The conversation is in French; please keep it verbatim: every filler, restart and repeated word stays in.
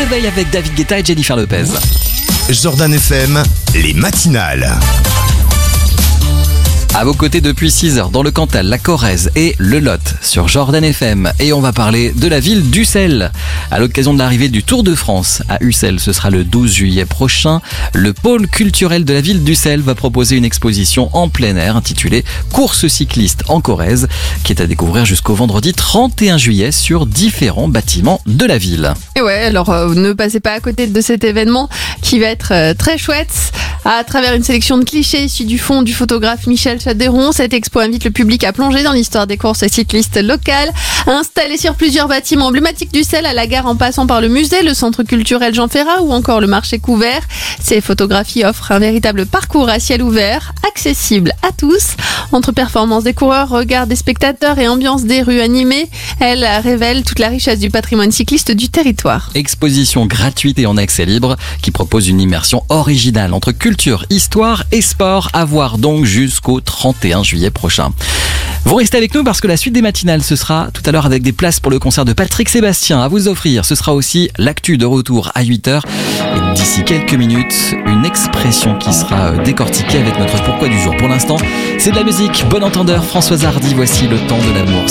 réveil avec David Guetta et Jennifer Lopez. Jordan F M, les matinales. À vos côtés depuis six heures dans le Cantal, la Corrèze et le Lot sur Jordan F M. Et on va parler de la ville d'Ussel. À l'occasion de l'arrivée du Tour de France à Ussel, ce sera le douze juillet prochain. Le pôle culturel de la ville d'Ussel va proposer une exposition en plein air intitulée Course cycliste en Corrèze, qui est à découvrir jusqu'au vendredi trente et un juillet sur différents bâtiments de la ville. Et ouais, alors euh, ne passez pas à côté de cet événement qui va être euh, très chouette. À travers une sélection de clichés issus du fond du photographe Michel Chadéron, cette expo invite le public à plonger dans l'histoire des courses cyclistes locales. Installée sur plusieurs bâtiments emblématiques d'Ussel, à la gare en passant par le musée, le centre culturel Jean Ferrat ou encore le marché couvert, ces photographies offrent un véritable parcours à ciel ouvert, accessible à tous. Entre performances des coureurs, regards des spectateurs et ambiance des rues animées, elles révèlent toute la richesse du patrimoine cycliste du territoire. Exposition gratuite et en accès libre qui propose une immersion originale entre culture, histoire et sport, à voir donc jusqu'au trente et un juillet prochain. Vous restez avec nous parce que la suite des matinales, ce sera tout à l'heure avec des places pour le concert de Patrick Sébastien à vous offrir. Ce sera aussi l'actu de retour à huit heures. Et d'ici quelques minutes, une expression qui sera décortiquée avec notre pourquoi du jour. Pour l'instant, c'est de la musique. Bon entendeur, Françoise Hardy, voici Le temps de l'amour.